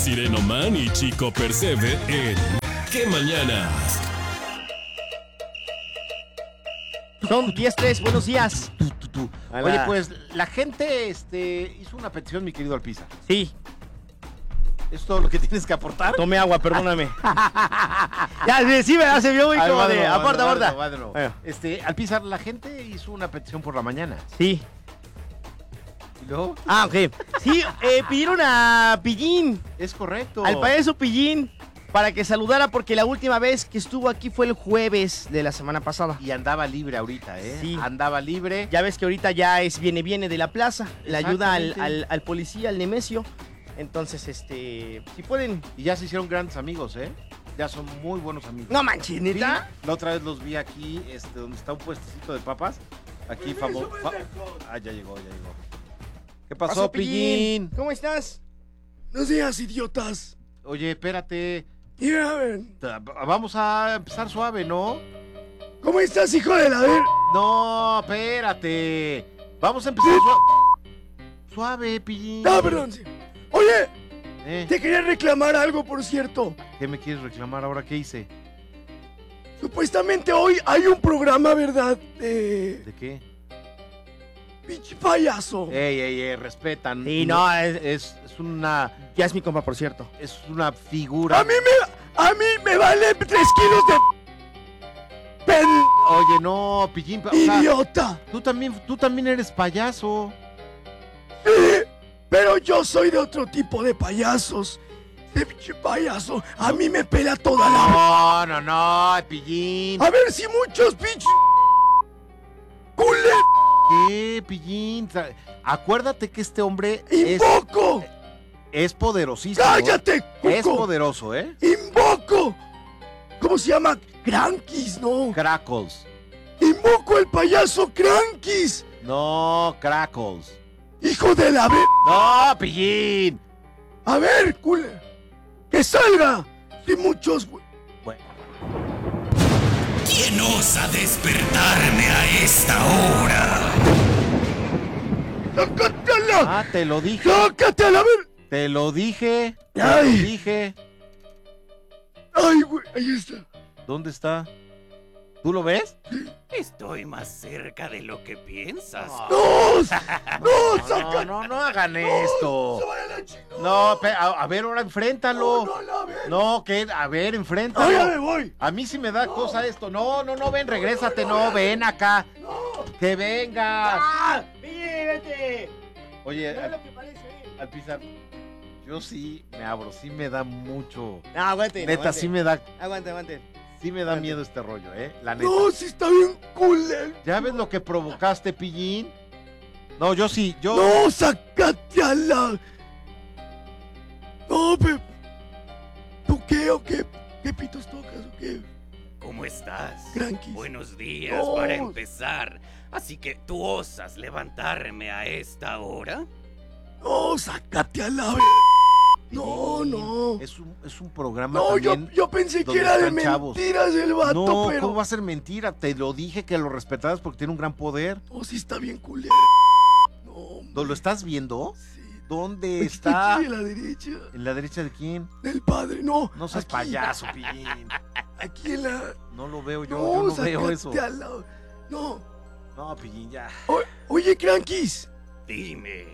Sireno Man y Chico Percebe en ¿Qué Mañanas? Son 10:03, buenos días. Oye, pues la gente hizo una petición, mi querido Alpiza. Sí, ¿Es todo lo que tienes que aportar? tomé agua, perdóname. Ya, sí, ¿verdad? Se vio muy Ay, como va de de... nuevo, Aporta, va de aporta. nuevo, va de nuevo. Bueno. Alpiza, la gente hizo una petición por la mañana. Sí. ¿Y luego? Ah, ok. Sí, pidieron a Pillín, Es correcto. al payaso Pillín, para que saludara porque la última vez que estuvo aquí fue el jueves de la semana pasada. Y andaba libre ahorita, ¿eh? Sí. Andaba libre. Ya ves que ahorita ya viene de la plaza, le ayuda Exactamente. al policía, al Nemesio. Entonces, si pueden... Y ya se hicieron grandes amigos, ¿eh? Ya son muy buenos amigos. No manches, ¿neta? Sí, la otra vez los vi aquí, donde está un puestecito de papas. Aquí famoso. Ah, ya llegó. ¿Qué pasó, Pillín? ¿Cómo estás? Buenos días, idiotas. Oye, espérate. Mira, a ver. Vamos a empezar suave, ¿no? ¿Cómo estás, hijo de la ver? No, espérate. Vamos a empezar suave, Pillín. No, perdón. Sí. Oye, ¿Eh? te quería reclamar algo, por cierto. ¿Qué me quieres reclamar ahora? ¿Qué hice? Supuestamente hoy hay un programa, ¿verdad? De ¿De qué? pinche payaso. Ey, respetan. Sí, no, es una ya es mi compa, por cierto. figura. A mí me vale 3 kilos de Oye, no, Pillín, o sea, idiota. tú también eres payaso. Pero yo soy de otro tipo de payasos. De pinche payaso. A mí me pela toda la... No, Pillín. A ver si muchos pinches... ¡Culé! ¿Qué, Pillín? Acuérdate que este hombre ¡Invoco! es poderosísimo. ¡Cállate, cuco! Es poderoso, ¿eh? ¡Invoco! ¿Cómo se llama? Crankies, ¿no? Crackles. ¡Invoco el payaso Crankies! No, Crackles. ¡Hijo de la ver... No, Pillín. A ver, culé. ¡Que salga! ¡Y muchos, güey! Bueno, ¿Quién osa despertarme a esta hora? ¡Sácatela! te lo dije. ¡Sácatela, a ver! Te lo dije. Ay. ¡Ay, güey! Ahí está. ¿Dónde está? ¿Tú lo ves? Estoy más cerca de lo que piensas. ¡No! ¡No! ¡Sácatela! No hagan esto. ¡Se vaya a la chingada! No, a ver, ahora enfréntalo. ¡No la ven! No, que, a ver, enfréntalo. ¡Ay, ya me voy! A mí sí me da cosa esto. No, ven, regrésate, no, ven acá. Que vengas. ¡Ah! ¡Pillín, vete! Oye, Mira lo que parece. Alpizar, yo sí me abro, sí me da mucho. No, aguante. Neta, sí me da Aguante. miedo este rollo, la neta. ¡No! ¡Sí está bien culé! ¿Ya ves lo que provocaste, Pillín? No, yo sí, ¡No! ¡Sácate a la... No, ¿tú qué o qué? ¿Qué pitos tocas o qué? ¿Cómo estás? Crankies. Buenos días No. para empezar. Así que tú osas levantarme a esta hora. No, sácate a la... No. Es un programa No, también. yo pensé que donde era de están chavos. mentiras el vato, No, pero... ¿cómo va a ser mentira? Te lo dije que lo respetaras porque tiene un gran poder. No, sí está bien culé. No, hombre. ¿No lo estás viendo? Sí. ¿Dónde está? Aquí en la derecha. ¿En la derecha de quién? Del padre, no. No seas aquí, payaso, Pillín. Aquí en la... No lo veo yo, No, yo no veo eso. sácate a la... No. No, Pillín, ya. Oye, Crankies, Dime.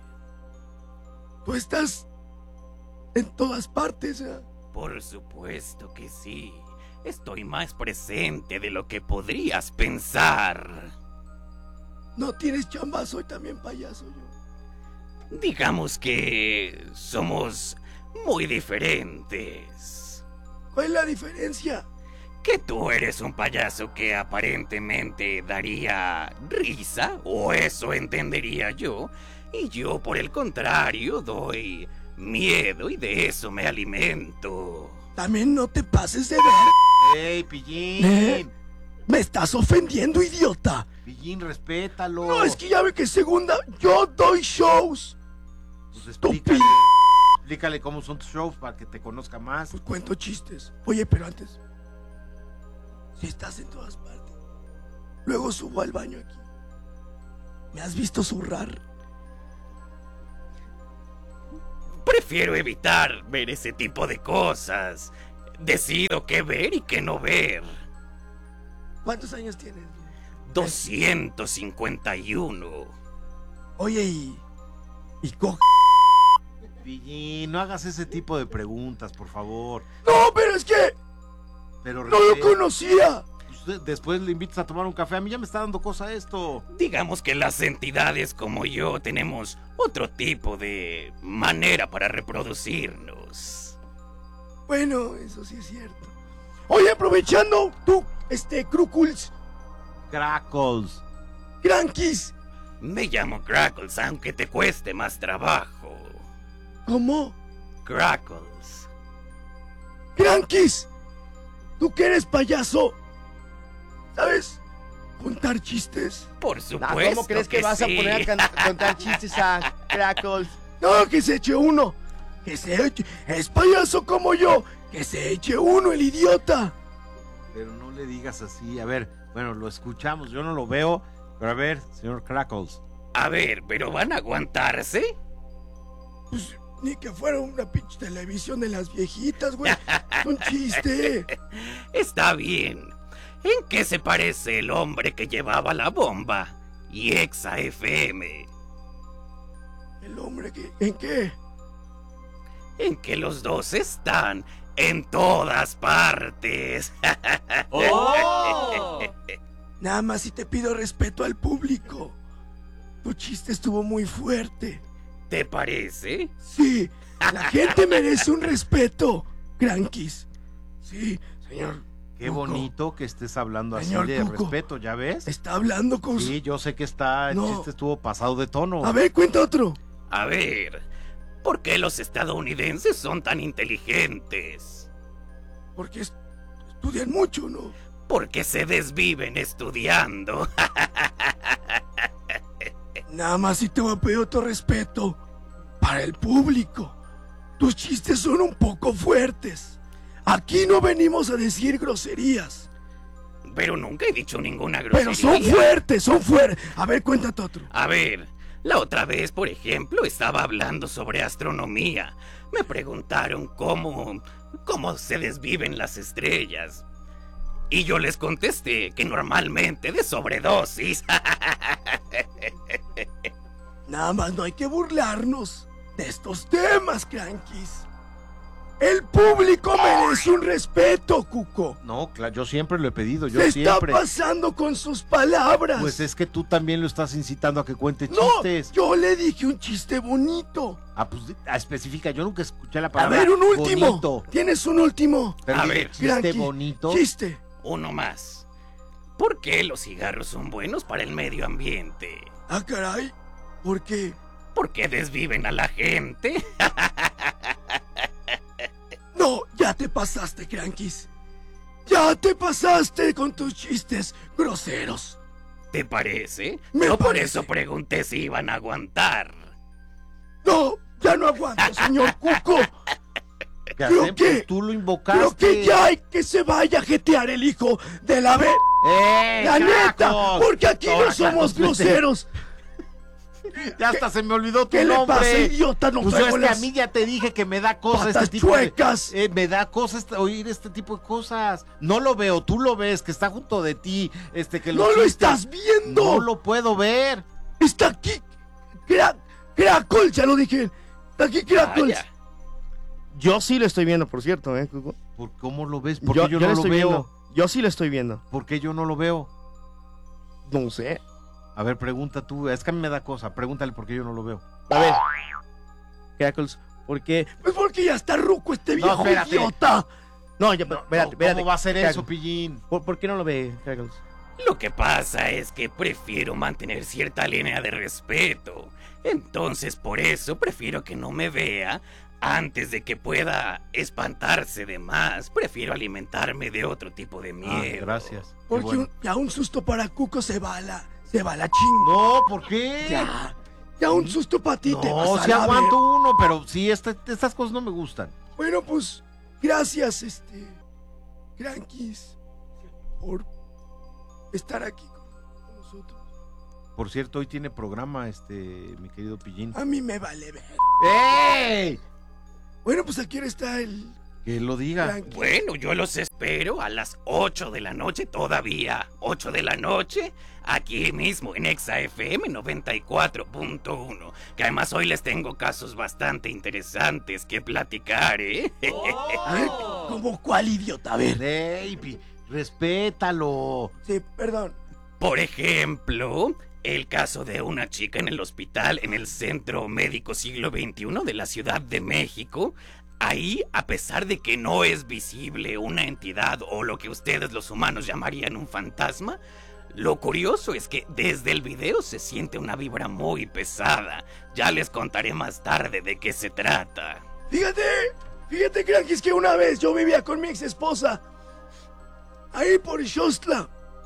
tú estás en todas partes, ¿eh? Por supuesto que sí. Estoy más presente de lo que podrías pensar. No tienes chamba, soy también payaso yo. Digamos que somos muy diferentes. ¿Cuál es la diferencia? Que tú eres un payaso que aparentemente daría risa, o eso entendería yo, y yo por el contrario doy miedo y de eso me alimento. También no te pases de ver. ¡Ey, Pillín! ¿Eh? Me estás ofendiendo, idiota. Pillín, respétalo. No, es que ya ve que segunda, yo doy shows. Pues Estúpido. explícale cómo son tus shows para que te conozca más. Pues cuento chistes. Oye, pero antes, si estás en todas partes, luego subo al baño aquí. ¿Me has visto zurrar? prefiero evitar ver ese tipo de cosas. Decido qué ver y qué no ver. ¿Cuántos años tienes? 251. Oye, y coge. Pillín, no hagas ese tipo de preguntas, por favor. No, pero es que Pero no lo conocía. Después le invitas a tomar un café. A mí ya me está dando cosa esto. Digamos que las entidades como yo tenemos otro tipo de manera para reproducirnos. Bueno, eso sí es cierto. Oye, aprovechando, tú, Cruculs, Crackles. Crankies. Me llamo Crackles, aunque te cueste más trabajo. ¿Cómo? Crackles. Crankies. ¿Tú que eres payaso? ¿Sabes contar chistes? Por Ah, supuesto. ¿Cómo crees que vas sí. a poner a contar chistes a Crackles? No, que se eche uno. Que se eche. Es payaso como yo. Que se eche uno, el idiota. Pero no le digas así. A ver, bueno, lo escuchamos. Yo no lo veo. Pero a ver, señor Crackles. A ver, ¿pero van a aguantarse? Pues ni que fuera una pinche televisión de las viejitas, güey. Es un chiste. Está bien. ¿En qué se parece el hombre que llevaba la bomba y Exa FM? El hombre que... ¿En qué? En que los dos están en todas partes. Nada más si te pido respeto al público. Tu chiste estuvo muy fuerte. ¿Te parece? Sí, la gente merece un respeto, Crankies. Sí, señor. Qué Cuco. bonito que estés hablando así Señor de Cuco. respeto, ¿ya ves? Está hablando con su... Sí, yo sé que está. El No. chiste estuvo pasado de tono. A ver, cuenta otro. A ver, ¿por qué los estadounidenses son tan inteligentes? Porque estudian mucho, ¿no? Porque se desviven estudiando. Nada más si te voy a pedir otro respeto. Para el público. Tus chistes son un poco fuertes. Aquí no venimos a decir groserías. Pero nunca he dicho ninguna grosería. Pero son fuertes, son fuertes. A ver, cuéntate otro. A ver, la otra vez, por ejemplo, estaba hablando sobre astronomía. Me preguntaron cómo se desviven las estrellas. Y yo les contesté que normalmente de sobredosis. Nada más no hay que burlarnos de estos temas, Crankies. El público merece un respeto, Cuco. No, claro, yo siempre lo he pedido, yo Se siempre. está pasando con sus palabras. Pues es que tú también lo estás incitando a que cuente no, chistes. yo le dije un chiste bonito. Ah, pues especifica, yo nunca escuché la A palabra ver, un último. bonito. ¿Tienes un último? Pero A dije, ver, chiste Cranky, bonito. Chiste. Uno más. ¿Por qué los cigarros son buenos para el medio ambiente? Ah, caray. ¿Por qué? ¿Por qué desviven a la gente? No, ya te pasaste, Crankies. Ya te pasaste con tus chistes groseros. ¿Te parece? Me Yo por parece. eso pregunté si iban a aguantar. No, ya no aguanto, señor Cuco. ¿Qué creo hacen? que- Pues tú lo invocaste. Creo que ya hay que se vaya a jetear el hijo de la vez. La neta, Cracos! porque aquí no Ahora, somos Cracos, vete. groseros. Ya hasta se me olvidó tu ¿Qué le nombre. pasa, idiota? No Pues traigo es que a las mí ya te dije que me da cosa patas este tipo chuecas. de... me da cosa oír este tipo de cosas. No lo veo, tú lo ves, que está junto de ti, que No los lo chistes- estás viendo. No lo puedo ver. Está aquí. Crackles, ya lo dije. Está aquí Crackles. Vaya. Yo sí lo estoy viendo, por cierto, Cuco. ¿Cómo lo ves? ¿Por qué yo lo no lo estoy veo? viendo. Yo sí lo estoy viendo. ¿Por qué yo no lo veo? No sé. A ver, pregunta tú. Es que a mí me da cosa. Pregúntale por qué yo no lo veo. A ver. Crackles, ¿por qué? Pues porque ya está ruco este No, viejo espérate. idiota. No, ya, No, espérate, no, espérate. ¿Cómo va a ser Crackles, eso, Pillín? ¿Por qué no lo ve, Crackles? Lo que pasa es que prefiero mantener cierta línea de respeto. Entonces, por eso prefiero que no me vea antes de que pueda espantarse de más. Prefiero alimentarme de otro tipo de miedo. Gracias. Qué Porque bueno. ya un susto para Cuco se va la ching. No, ¿por qué? Ya un susto para ti te vas No, a sí la ver. aguanto uno, pero sí, estas cosas no me gustan. Bueno, pues, gracias, Crankies, por estar aquí con nosotros. Por cierto, hoy tiene programa, mi querido Pillín. A mí me vale ver. ¡Ey! Bueno, pues aquí está el... Que lo diga. Cranky. Bueno, yo los espero a las 8 de la noche todavía. 8 de la noche, aquí mismo en Exa FM 94.1. Que además hoy les tengo casos bastante interesantes que platicar, ¿eh? A ver, ¿cómo cuál, idiota? A ver. Ey, respétalo. Sí, perdón. Por ejemplo, el caso de una chica en el hospital en el Centro Médico Siglo XXI de la Ciudad de México. Ahí, a pesar de que no es visible una entidad o lo que ustedes los humanos llamarían un fantasma, lo curioso es que desde el video se siente una vibra muy pesada. Ya les contaré más tarde de qué se trata. Fíjate, Cranky, es que una vez yo vivía con mi ex esposa ahí por Xostla.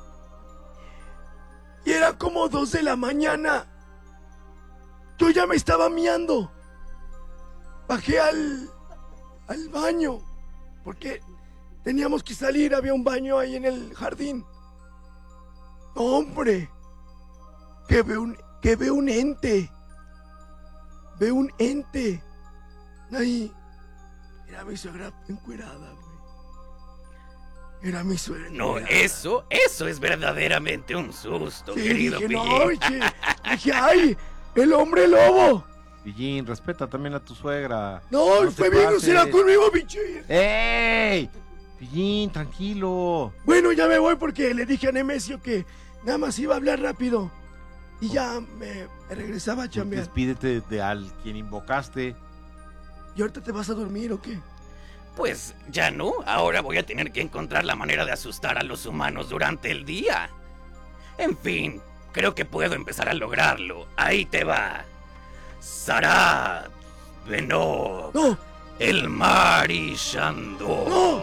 Y era como 2 de la mañana. Yo ya me estaba miando. Bajé al baño, porque teníamos que salir, había un baño ahí en el jardín. No, hombre, que veo un ente. Veo un ente. Ahí. Era mi suegra encuerada, güey. Era mi suegra. No, encuerada. eso es verdaderamente un susto, Sí, querido dije, Pillín. no, dije, ay, el hombre lobo. Pillín, respeta también a tu suegra. No, te fue bien pases. grosera conmigo, bicho. ¡Ey! Pillín, tranquilo. Bueno, ya me voy porque le dije a Nemesio que nada más iba a hablar rápido. Y ya me regresaba a chambear. Despídete de al quien invocaste. ¿Y ahorita te vas a dormir o qué? Pues ya no, ahora voy a tener que encontrar la manera de asustar a los humanos durante el día. En fin, creo que puedo empezar a lograrlo. Ahí te va. Sarat, Benok, No, El Mari Shandor, No.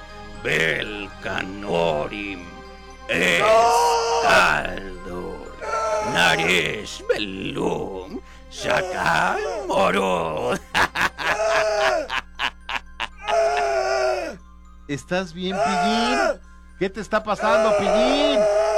Belcanorim, Escaldor, Naresh Belum, Shakal Moro. ¿Estás bien, Pillín? ¿Qué te está pasando, Pillín?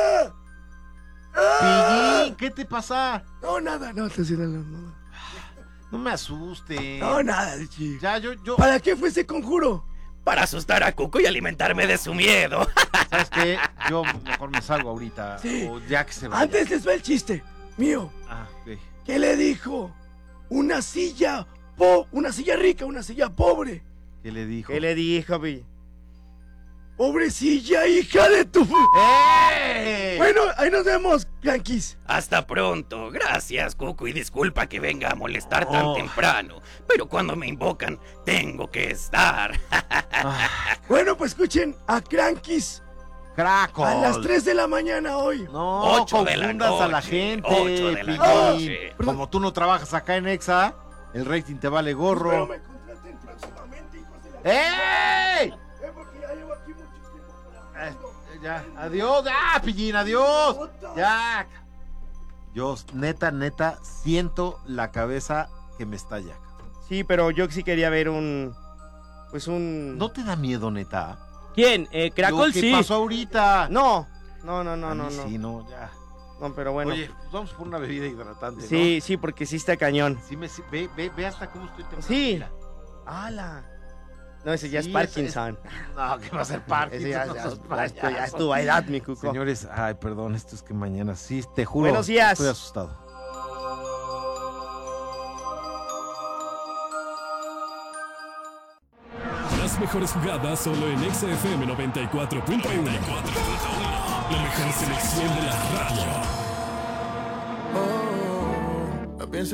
Pillín, ¿qué te pasa? no, nada, no, te haciendo la mamá. No me asustes. No, nada, chico. Ya, yo... ¿Para qué fue ese conjuro? Para asustar a Cuco y alimentarme de su miedo. ¿Sabes qué? Yo mejor me salgo ahorita. Sí. O ya que se vaya. Antes les va el chiste mío. Ah, ok. ¿Qué le dijo? Una silla rica, una silla pobre. ¿Qué le dijo? ¿Qué le dijo, Pillín? Pobre silla, hija de tu... ¡Ey! Bueno, ahí nos vemos, Crankies. Hasta pronto. Gracias, Cuco, y disculpa que venga a molestar tan Oh. temprano. Pero cuando me invocan, tengo que estar. Ah, Bueno, pues escuchen a Crankies Crackle. a las 3 de la mañana hoy. No, 8 de la confundas a la noche, gente, 8 de la Pillín. noche. Como tú no trabajas acá en Exa, el rating te vale Espero gorro. me contraten próximamente, hijos de la... ¡Ey! Porque ya llevo aquí mucho tiempo trabajando. Ya, adiós, ya, Pillín, adiós. Ya. Yo, neta, siento la cabeza que me estalla. Sí, pero yo sí quería ver un... Pues un... ¿No te da miedo, neta? ¿Quién? Lo Crackle, que sí. pasó ahorita. No, A no. mí sí, no, ya. No, pero bueno. Oye, pues vamos por una bebida hidratante, Sí, sí, porque sí está cañón. ¿no? Sí, ve hasta cómo estoy temblando. Sí. Mira. ¡Hala! No, ese ya Sí, es Parkinson. No, que va a ser Parkinson. Ese ya, no ya, seas ya es payaso. tu edad, mi Cuco. Señores, ay, perdón, esto es que mañana sí, te juro. Buenos días. Estoy asustado. Las mejores jugadas solo en XFM 94.1. La mejor selección de la radio.